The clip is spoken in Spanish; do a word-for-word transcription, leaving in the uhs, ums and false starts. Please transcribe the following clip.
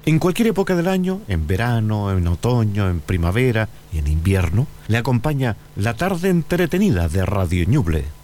En cualquier época del año, en verano, en otoño, en primavera y en invierno, le acompaña la tarde entretenida de Radio Ñuble.